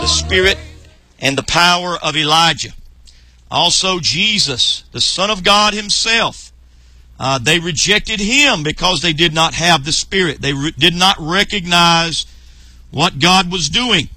the spirit and the power of Elijah. Also Jesus, the Son of God himself, they rejected him because they did not have the Spirit. They did not recognize what God was doing.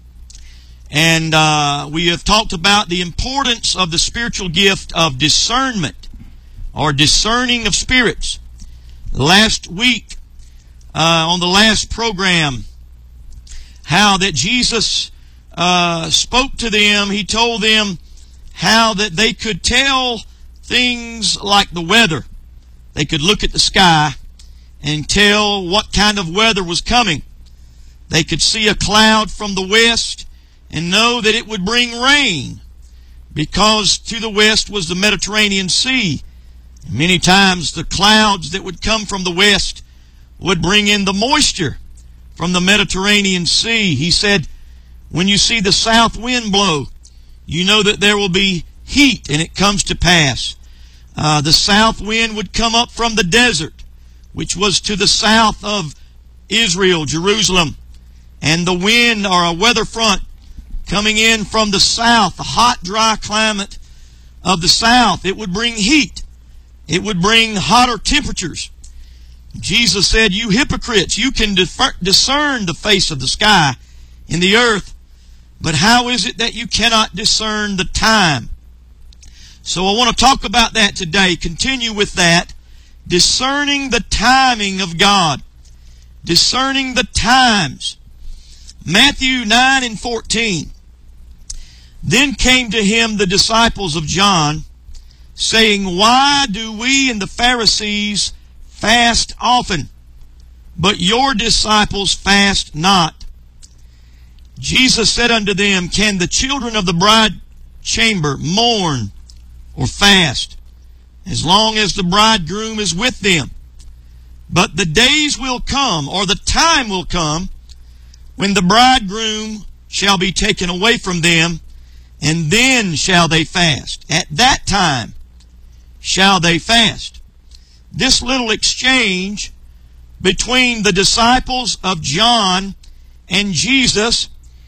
And we have talked about the importance of the spiritual gift of discernment, or discerning of spirits. Last week, on the last program, how that Jesus spoke to them. He told them how that they could tell things like the weather. They could look at the sky and tell what kind of weather was coming. They could see a cloud from the west and know that it would bring rain, because to the west was the Mediterranean Sea. Many times the clouds that would come from the west would bring in the moisture from the Mediterranean Sea. He said, when you see the south wind blow, you know that there will be heat, and it comes to pass. The south wind would come up from the desert, which was to the south of Israel, Jerusalem. And the wind, or a weather front, coming in from the south, the hot, dry climate of the south, it would bring heat. It would bring hotter temperatures. Jesus said, you hypocrites, you can discern the face of the sky and the earth, but how is it that you cannot discern the time? So I want to talk about that today. Continue with that. Discerning the timing of God. Discerning the times. Matthew 9:14. Then came to him the disciples of John, saying, why do we and the Pharisees fast often, but your disciples fast not? Jesus said unto them, can the children of the bride chamber mourn or fast, as long as the bridegroom is with them? But the days will come, or the time will come, when the bridegroom shall be taken away from them, and then shall they fast. At that time shall they fast. This little exchange between the disciples of John and Jesus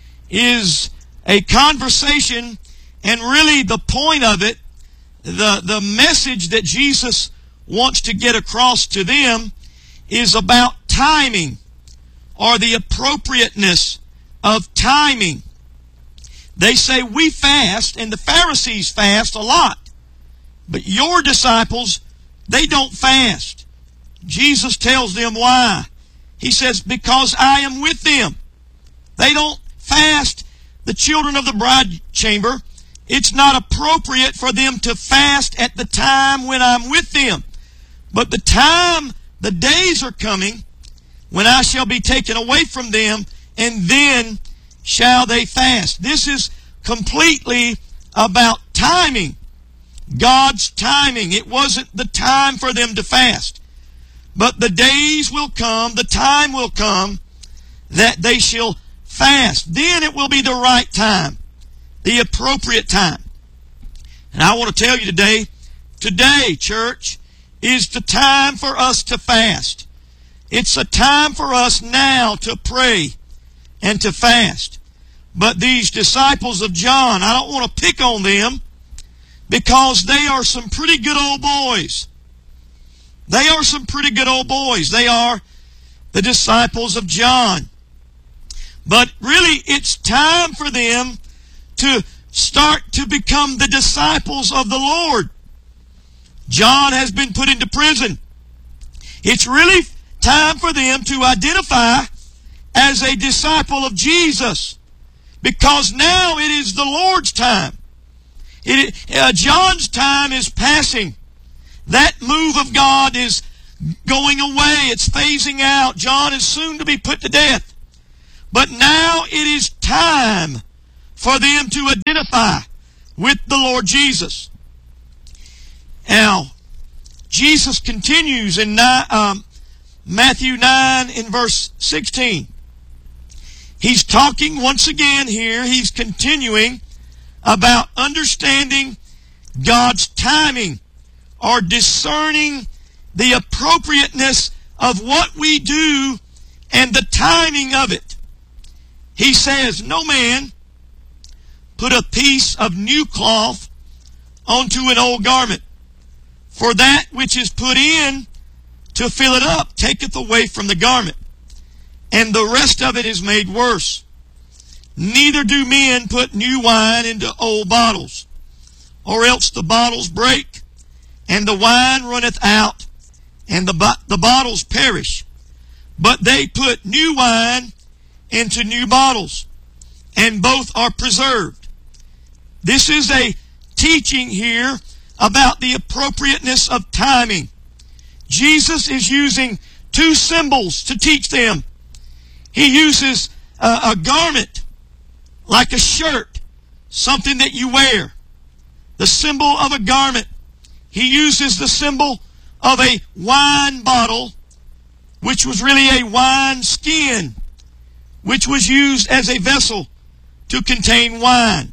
is a conversation, and really the point of it, the message that Jesus wants to get across to them, is about timing, or the appropriateness of timing. They say we fast, and the Pharisees fast a lot, but your disciples, they don't fast. Jesus tells them why. He says, because I am with them. They don't fast. The children of the bride chamber, it's not appropriate for them to fast at the time when I'm with them. But the days are coming when I shall be taken away from them, and then shall they fast. This is completely about timing. God's timing. It wasn't the time for them to fast. But the days will come, the time will come, that they shall fast. Then it will be the right time, the appropriate time. And I want to tell you today, church, is the time for us to fast. It's a time for us now to pray and to fast. But these disciples of John, I don't want to pick on them, because they are some pretty good old boys. They are some pretty good old boys. They are the disciples of John. But really, it's time for them to start to become the disciples of the Lord. John has been put into prison. It's really time for them to identify as a disciple of Jesus, because now it is the Lord's time. John's time is passing. That move of God is going away. It's phasing out. John is soon to be put to death. But now it is time for them to identify with the Lord Jesus. Now, Jesus continues in Matthew 9 in verse 16. He's talking once again here. He's continuing about understanding God's timing, or discerning the appropriateness of what we do and the timing of it. He says, no man put a piece of new cloth onto an old garment. For that which is put in to fill it up taketh away from the garment, and the rest of it is made worse. Neither do men put new wine into old bottles, or else the bottles break, and the wine runneth out, and the bottles perish. But they put new wine into new bottles, and both are preserved. This is a teaching here about the appropriateness of timing. Jesus is using two symbols to teach them. He uses a garment, like a shirt, something that you wear. The symbol of a garment. He uses the symbol of a wine bottle, which was really a wine skin, which was used as a vessel to contain wine.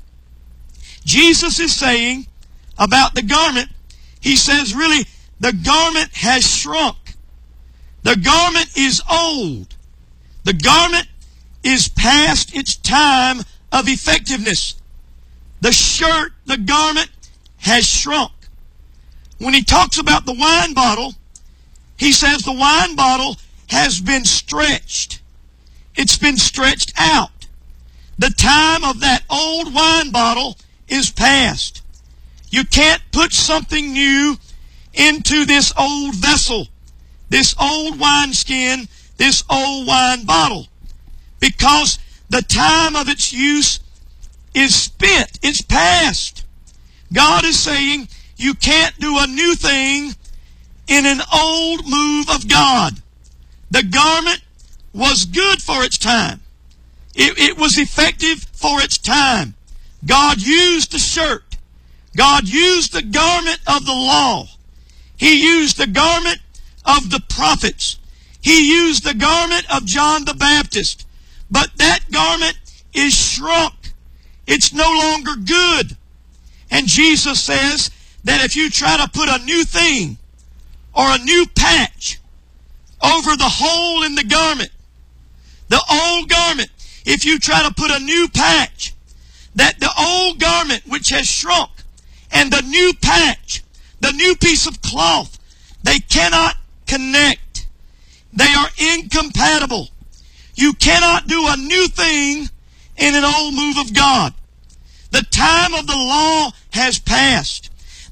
Jesus is saying about the garment, he says really the garment has shrunk. The garment is old. The garment is past its time of effectiveness. The shirt, the garment, has shrunk. When he talks about the wine bottle, he says the wine bottle has been stretched. It's been stretched out. The time of that old wine bottle is past. You can't put something new into this old vessel, this old wineskin, this old wine bottle, because the time of its use is spent. It's past. God is saying you can't do a new thing in an old move of God. The garment was good for its time. It was effective for its time. God used the shirt. God used the garment of the law. He used the garment of the prophets. He used the garment of John the Baptist. But that garment is shrunk. It's no longer good. And Jesus says that if you try to put a new thing or a new patch over the hole in the garment, the old garment, if you try to put a new patch, that the old garment which has shrunk and the new patch, the new piece of cloth, they cannot connect. They are incompatible. You cannot do a new thing in an old move of God. The time of the law has passed.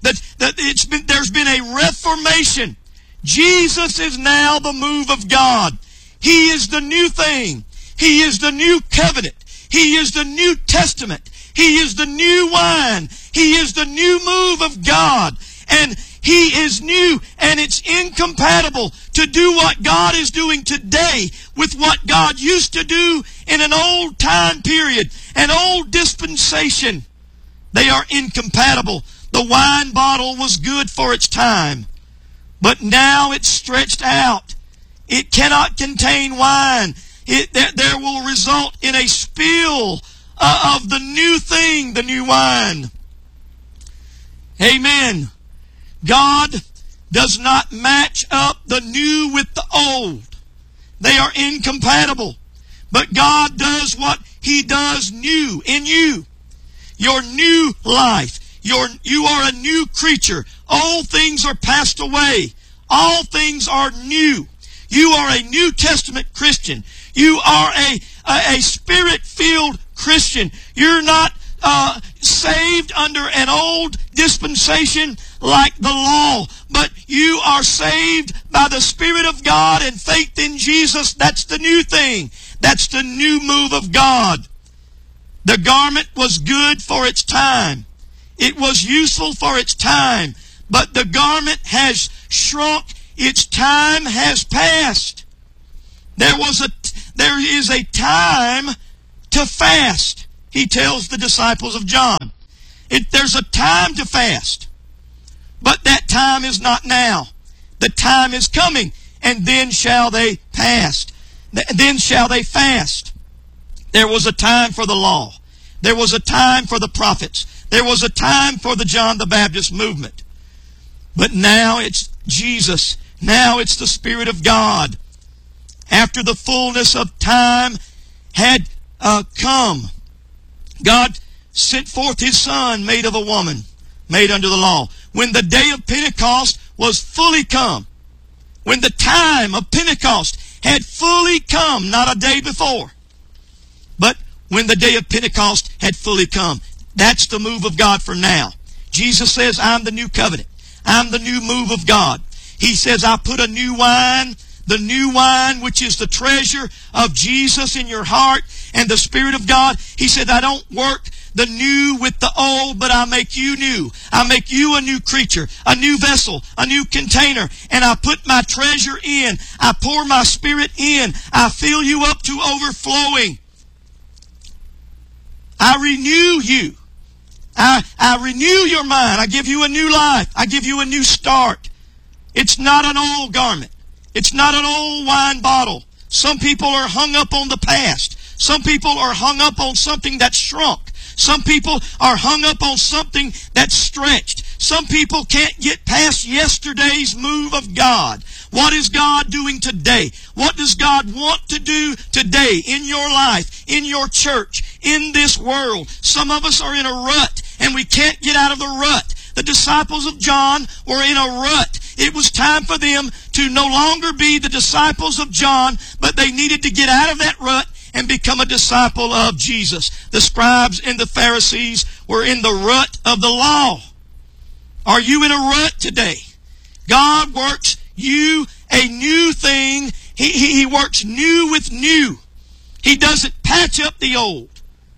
There's been a reformation. Jesus is now the move of God. He is the new thing. He is the new covenant. He is the New Testament. He is the new wine. He is the new move of God. And He is new, and it's incompatible to do what God is doing today with what God used to do in an old time period, an old dispensation. They are incompatible. The wine bottle was good for its time, but now it's stretched out. It cannot contain wine. There will result in a spill of the new thing, the new wine. Amen. God does not match up the new with the old. They are incompatible. But God does what He does new in you. Your new life. You are a new creature. All things are passed away. All things are new. You are a New Testament Christian. You are a Spirit-filled Christian. You're not saved under an old dispensation like the law, but you are saved by the Spirit of God and faith in Jesus. That's the new thing. That's the new move of God. The garment was good for its time. It was useful for its time, but the garment has shrunk. Its time has passed. There is a time to fast, He tells the disciples of John. There's a time to fast, but that time is not now. The time is coming, and then shall they fast. Then shall they fast. There was a time for the law. There was a time for the prophets. There was a time for the John the Baptist movement. But now it's Jesus. Now it's the Spirit of God. After the fullness of time had come, God sent forth His Son, made of a woman, made under the law. When the day of Pentecost was fully come, when the time of Pentecost had fully come, not a day before, but when the day of Pentecost had fully come. That's the move of God for now. Jesus says, I'm the new covenant. I'm the new move of God. He says, I put a new wine, the new wine, which is the treasure of Jesus in your heart and the Spirit of God. He said, I don't work the new with the old, but I make you new. I make you a new creature, a new vessel, a new container, and I put my treasure in. I pour my Spirit in. I fill you up to overflowing. I renew you. I renew your mind. I give you a new life. I give you a new start. It's not an old garment. It's not an old wine bottle. Some people are hung up on the past. Some people are hung up on something that's shrunk. Some people are hung up on something that's stretched. Some people can't get past yesterday's move of God. What is God doing today? What does God want to do today in your life, in your church, in this world? Some of us are in a rut, and we can't get out of the rut. The disciples of John were in a rut. It was time for them to no longer be the disciples of John, but they needed to get out of that rut and become a disciple of Jesus. The scribes and the Pharisees were in the rut of the law. Are you in a rut today? God works you a new thing. He works new with new. He doesn't patch up the old,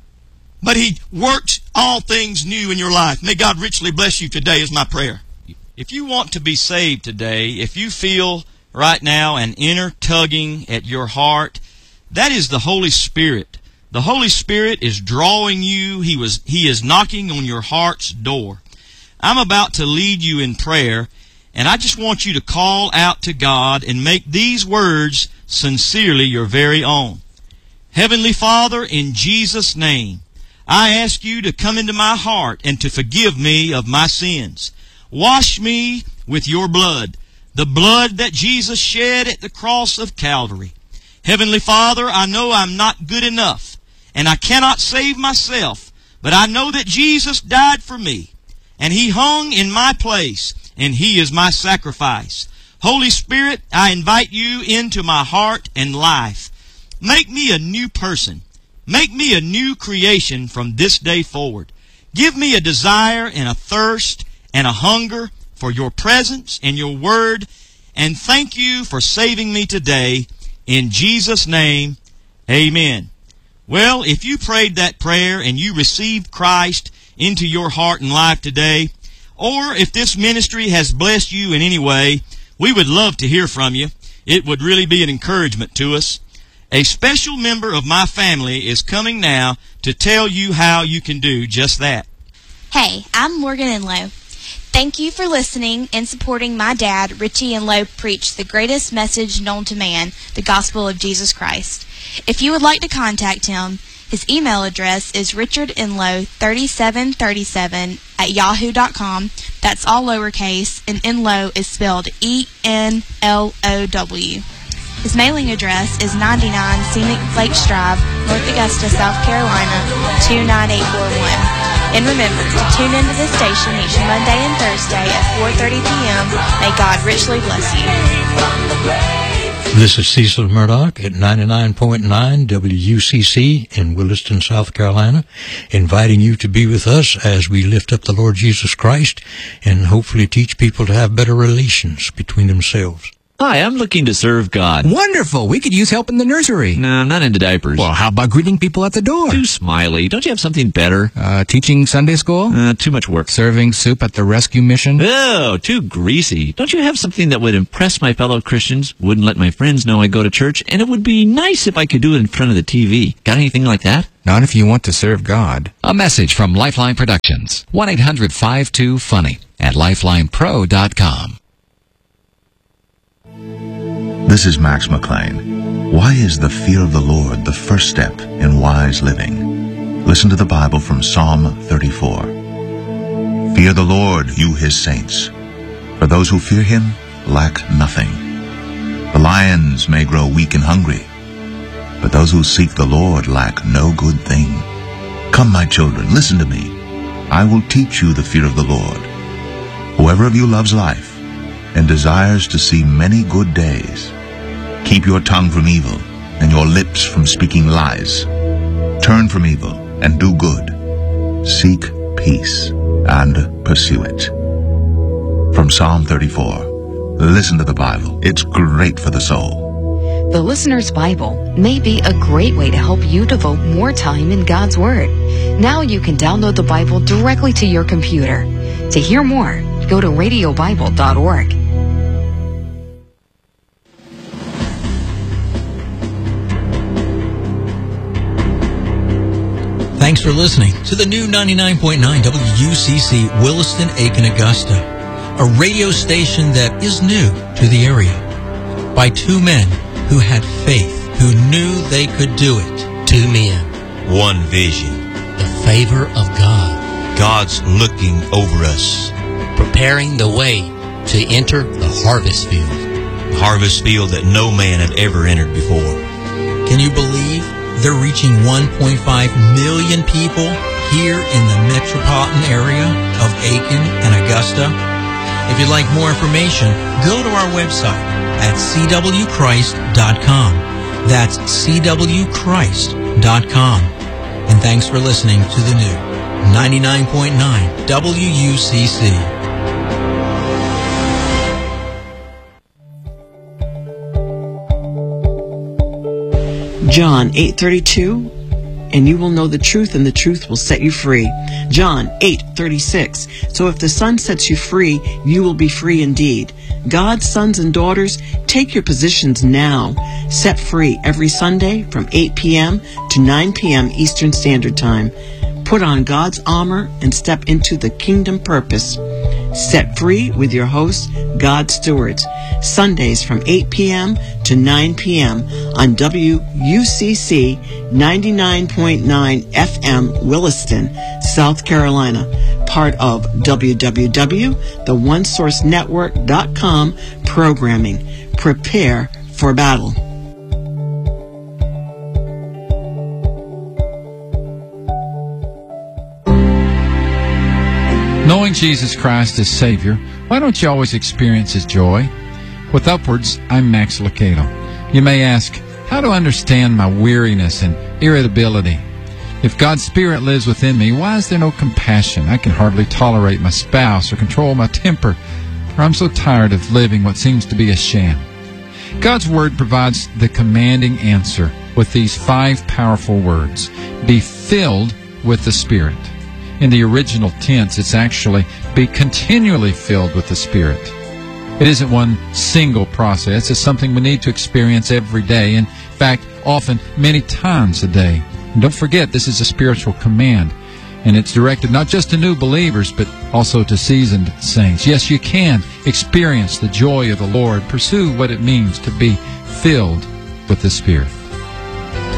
but He works all things new in your life. May God richly bless you today is my prayer. If you want to be saved today, if you feel right now an inner tugging at your heart, that is the Holy Spirit. The Holy Spirit is drawing you. He is knocking on your heart's door. I'm about to lead you in prayer, and I just want you to call out to God and make these words sincerely your very own. Heavenly Father, in Jesus' name, I ask you to come into my heart and to forgive me of my sins. Wash me with your blood, the blood that Jesus shed at the cross of Calvary. Heavenly Father, I know I'm not good enough, and I cannot save myself, but I know that Jesus died for me, and He hung in my place, and He is my sacrifice. Holy Spirit, I invite you into my heart and life. Make me a new person. Make me a new creation from this day forward. Give me a desire and a thirst and a hunger for your presence and your word, and thank you for saving me today. In Jesus' name, amen. Well, if you prayed that prayer and you received Christ into your heart and life today, or if this ministry has blessed you in any way, we would love to hear from you. It would really be an encouragement to us. A special member of my family is coming now to tell you how you can do just that. Hey, I'm Morgan Enlow. Thank you for listening and supporting my dad, Richie Enlow, preach the greatest message known to man, the gospel of Jesus Christ. If you would like to contact him, his email address is richardenlow3737@yahoo.com. That's all lowercase, and Enlow is spelled E-N-L-O-W. His mailing address is 99 Scenic Lakes Drive, North Augusta, South Carolina, 29841. And remember to tune into this station each Monday and Thursday at 4:30 p.m. May God richly bless you. This is Cecil Murdoch at 99.9 WUCC in Williston, South Carolina, inviting you to be with us as we lift up the Lord Jesus Christ and hopefully teach people to have better relations between themselves. Hi, I'm looking to serve God. Wonderful. We could use help in the nursery. No, I'm not into diapers. Well, how about greeting people at the door? Too smiley. Don't you have something better? Teaching Sunday school? Too much work. Serving soup at the rescue mission? Oh, too greasy. Don't you have something that would impress my fellow Christians, wouldn't let my friends know I go to church, and it would be nice if I could do it in front of the TV? Got anything like that? Not if you want to serve God. A message from Lifeline Productions. 1-800-52-FUNNY at lifelinepro.com. This is Max McLean. Why is the fear of the Lord the first step in wise living? Listen to the Bible from Psalm 34. Fear the Lord, you His saints, for those who fear Him lack nothing. The lions may grow weak and hungry, but those who seek the Lord lack no good thing. Come, my children, listen to me. I will teach you the fear of the Lord. Whoever of you loves life and desires to see many good days, keep your tongue from evil and your lips from speaking lies. Turn from evil and do good. Seek peace and pursue it. From Psalm 34. Listen to the Bible. It's great for the soul. The Listener's Bible may be a great way to help you devote more time in God's Word. Now you can download the Bible directly to your computer. To hear more, go to radiobible.org. Thanks for listening to the new 99.9 WUCC Williston-Aiken Augusta, a radio station that is new to the area, by two men who had faith, who knew they could do it. Two men. One vision. The favor of God. God's looking over us. Preparing the way to enter the harvest field. The harvest field that no man had ever entered before. Can you believe they're reaching 1.5 million people here in the metropolitan area of Aiken and Augusta? If you'd like more information, go to our website at cwchrist.com. That's cwchrist.com. And thanks for listening to the new 99.9 WUCC. John 8:32, and you will know the truth, and the truth will set you free. John 8:36, so if the Son sets you free, you will be free indeed. God's sons and daughters, take your positions now. Set free every Sunday from 8 p.m. to 9 p.m. Eastern Standard Time. Put on God's armor and step into the kingdom purpose. Set free with your hosts, God's stewards. Sundays from 8 p.m. to 9 p.m. on WUCC 99.9 FM Williston, South Carolina. Part of www.theonesourcenetwork.com programming. Prepare for battle. Knowing Jesus Christ as Savior, why don't you always experience His joy? With Upwards, I'm Max Lucado. You may ask, how to understand my weariness and irritability? If God's Spirit lives within me, why is there no compassion? I can hardly tolerate my spouse or control my temper, for I'm so tired of living what seems to be a sham. God's Word provides the commanding answer with these 5 powerful words. Be filled with the Spirit. In the original tense, it's actually be continually filled with the Spirit. It isn't one single process. It's something we need to experience every day. In fact, often, many times a day. And don't forget, this is a spiritual command. And it's directed not just to new believers, but also to seasoned saints. Yes, you can experience the joy of the Lord. Pursue what it means to be filled with the Spirit.